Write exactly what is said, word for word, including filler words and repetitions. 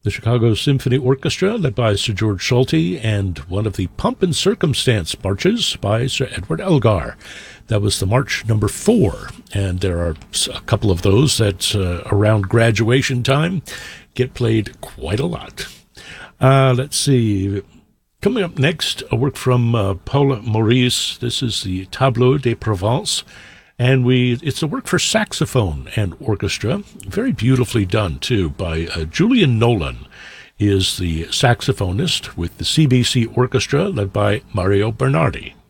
The Chicago Symphony Orchestra, led by Sir George Solti, and one of the Pomp and Circumstance marches by Sir Edward Elgar. That was the march number four, and there are a couple of those that, uh, around graduation time, get played quite a lot. Uh, let's see. Coming up next, a work from uh, Paul Maurice. This is the Tableau de Provence. And we it's a work for saxophone and orchestra, very beautifully done, too, by uh, Julian Nolan, is the saxophonist with the C B C Orchestra, led by Mario Bernardi.